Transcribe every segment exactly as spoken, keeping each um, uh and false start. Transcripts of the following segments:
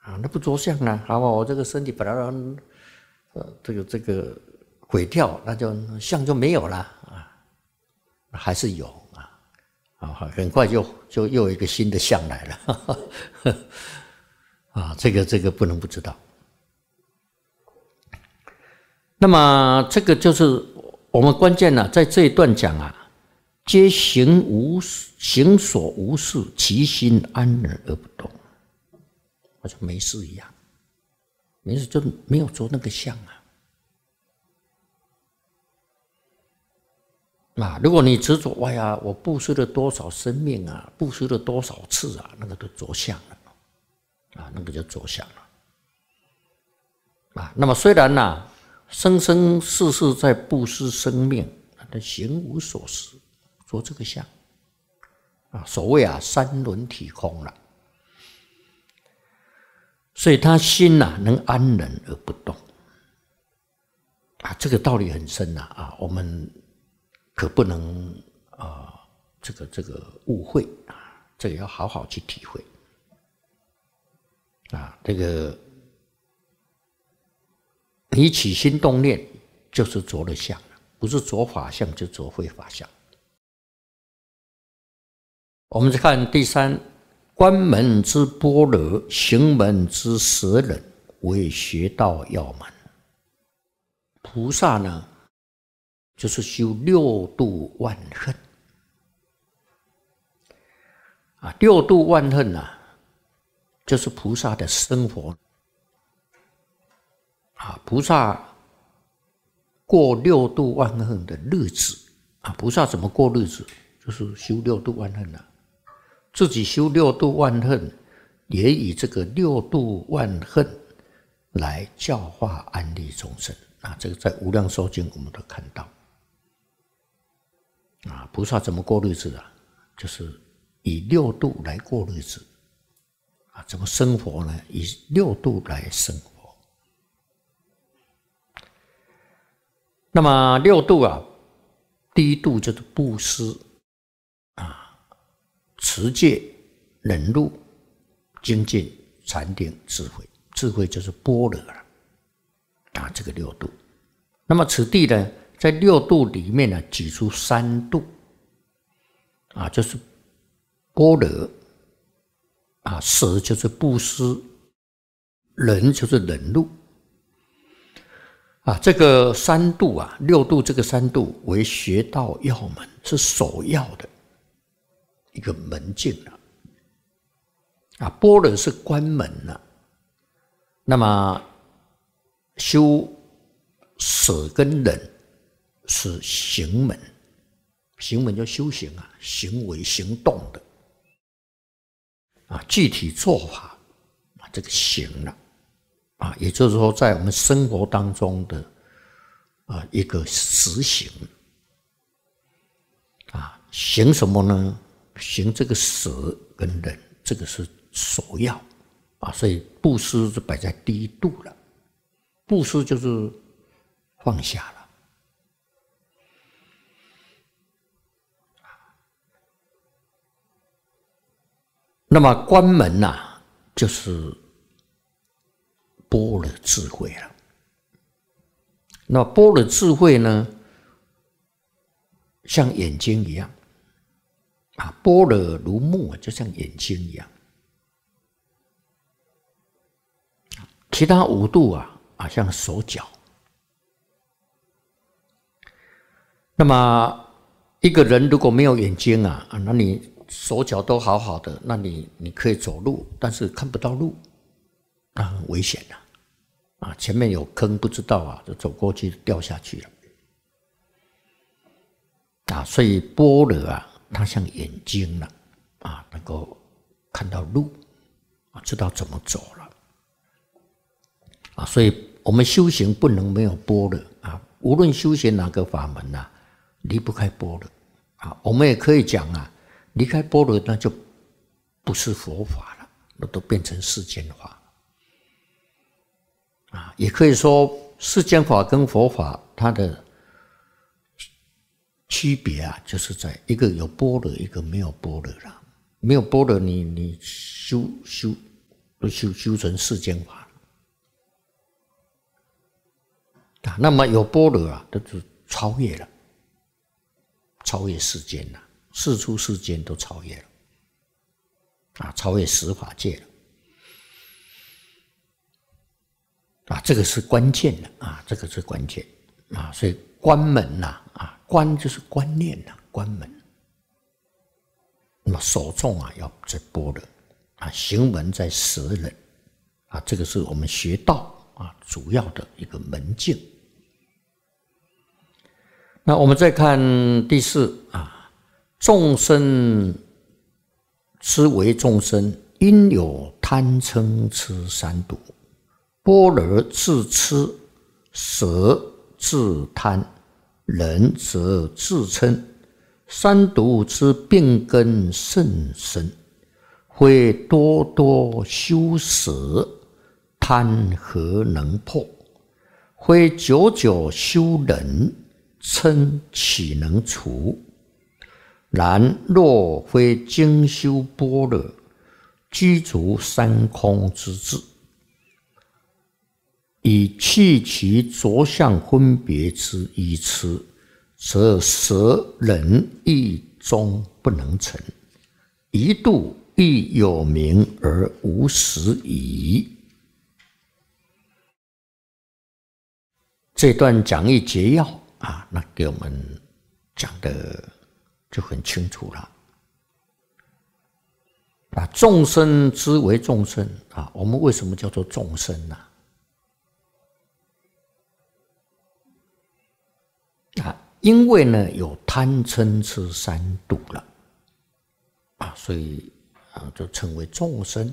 啊，那不着相啊，好吧，我这个身体把它呃这个这个毁掉，那就相就没有了啊，还是有啊，啊，很快就就又有一个新的相来了，呵呵啊，这个这个不能不知道。那么这个就是我们关键呢、啊，在这一段讲啊，皆行无行所无事，其心安然而不动，好像没事一样，没事就没有着那个相啊。啊，如果你执着，哎呀，我布施了多少生命啊，布施了多少次啊，那个都着相了，啊，那个就着相了。啊，那么虽然呢、啊。生生世世在布施生命，但行无所施，着这个相啊，所谓啊三轮体空了，所以他心呐、啊、能安然而不动啊，这个道理很深呐 啊, 啊，我们可不能啊这个这个误会啊，这个要好好去体会啊，这个。你起心动念就是着了相，不是着法相就着非法相。我们再看第三，关门之般若，行门之舍忍，为学道要门。菩萨呢，就是修六度万恨啊，六度万恨啊，就是菩萨的生活。啊，菩萨过六度万恨的日子啊，菩萨怎么过日子？就是修六度万恨啊，自己修六度万恨，也以这个六度万恨来教化安利众生啊。这个在《无量寿经》我们都看到啊，菩萨怎么过日子啊？就是以六度来过日子啊。怎么生活呢？以六度来生活。那么六度啊，第一度就是布施啊，持戒、忍辱、精进、禅定、智慧。智慧就是般若了啊，这个六度。那么此地呢，在六度里面呢，举出三度啊，就是般若啊，舍就是布施，忍就是忍辱。啊，这个三度啊，六度这个三度为学道要门，是首要的一个门径了。啊，般若是关门了，那么修舍跟忍是行门，行门就修行啊，行为行动的啊，具体做法啊，这个行了。啊，也就是说，在我们生活当中的啊一个实行啊，行什么呢？行这个舍跟忍，这个是首要啊，所以布施就摆在第一度了。布施就是放下了。那么关门呐、啊，就是般若智慧了。那般若智慧呢，像眼睛一样啊，般若如目，就像眼睛一样。其他五度啊，啊像手脚。那么一个人如果没有眼睛啊，啊那你手脚都好好的，那你你可以走路，但是看不到路，那很危险的。啊，前面有坑不知道啊，就走过去掉下去了。啊，所以般若啊，它像眼睛了，啊，能够看到路，啊，知道怎么走了。啊，所以我们修行不能没有般若啊，无论修行哪个法门啊，离不开般若。啊，我们也可以讲啊，离开般若那就不是佛法了，那都变成世间法。啊，也可以说世间法跟佛法它的区别啊，就是在一个有般若，一个没有般若了。没有般若，你你修修都修修成世间法啊。那么有般若啊，都是超越了，超越世间了，世出世间都超越了啊，超越十法界了啊，这个是关键的啊，这个是关键啊，所以关门呐啊，关就是观念呐，关门。那么首重啊，要在般若啊，行门在舍忍啊，这个是我们学道啊主要的一个门径。那我们再看第四啊，众生之为众生，因有贪嗔痴三毒。般若自痴，舍自贪，忍则自嗔，三毒之病根甚深。非多多修舍，贪何能破？非久久修忍，嗔岂能除？然若非精修般若，具足三空之智，以去其着相分别之依痴，则舍忍亦终不能成，一度亦有名而无实矣。这段讲义摘要啊，那给我们讲的就很清楚了。啊，众生之为众生啊，我们为什么叫做众生呢？啊，因为呢有贪嗔痴三毒了啊，所以啊就称为众生。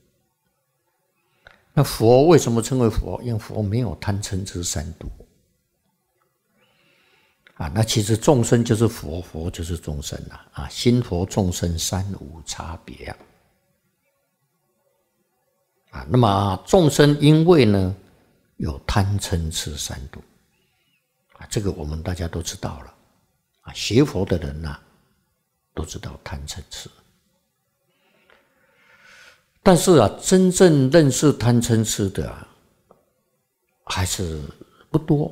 那佛为什么称为佛？因为佛没有贪嗔痴三毒啊。那其实众生就是佛，佛就是众生啊。啊，心佛众生三无差别啊。啊，那么众生因为呢有贪嗔痴三毒。啊，这个我们大家都知道了啊，学佛的人呐、啊，都知道贪嗔痴。但是啊，真正认识贪嗔痴的、啊、还是不多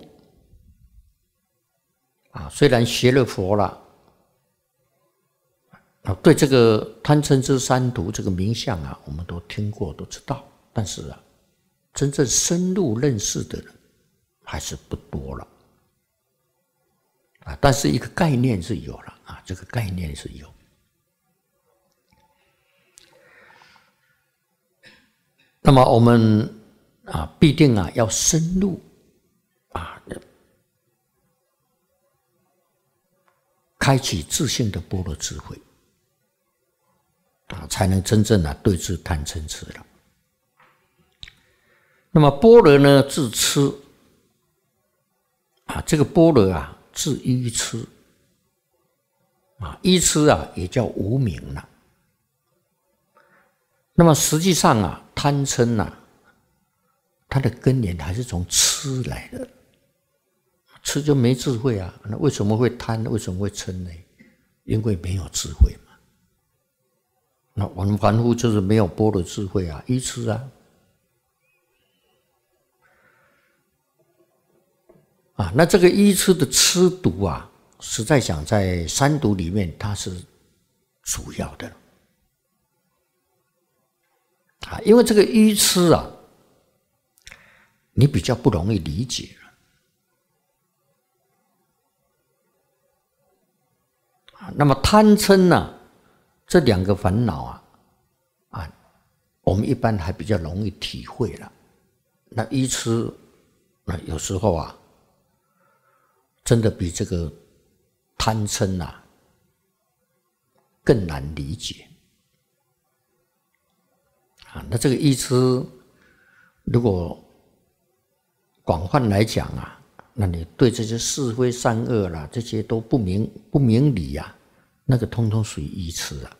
啊。虽然学了佛了啊，对这个贪嗔痴三毒这个名相啊，我们都听过，都知道，但是啊，真正深入认识的人还是不多了。啊，但是一个概念是有了啊，这个概念是有。那么我们啊，必定啊要深入啊，开启自性的般若智慧啊，才能真正啊对治贪嗔痴了。那么般若呢，自痴啊，这个般若啊。自依痴啊，依痴啊也叫无明了。那么实际上啊，贪嗔啊，它的根源还是从痴来的。痴就没智慧啊，那为什么会贪？为什么会嗔呢？因为没有智慧嘛。那我们凡夫就是没有般若智慧啊，依痴啊。啊，那这个依痴的痴毒啊，实在想在三毒里面，它是主要的啊，因为这个依痴啊，你比较不容易理解啊。那么贪嗔呢，这两个烦恼啊，啊，我们一般还比较容易体会了。那依痴，那有时候啊。真的比这个贪嗔啊更难理解啊！那这个依痴，如果广泛来讲啊，那你对这些是非善恶啦，这些都不明不明理啊，那个通通属于依痴啊！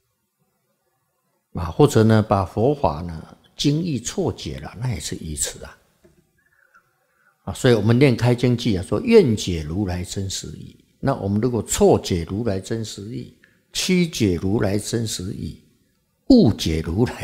啊，或者呢，把佛法呢经义错解了，那也是依痴啊！啊，所以我们念开经记啊，说愿解如来真实义。那我们如果错解如来真实义，曲解如来真实义，误解如来